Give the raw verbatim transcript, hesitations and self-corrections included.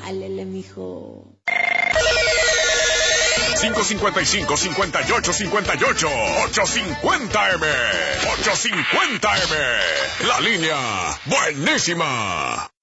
Alele, mijo. cinco cincuenta y cinco, cincuenta y ocho, cincuenta y ocho. ocho cincuenta M. ocho cincuenta M. La línea buenísima.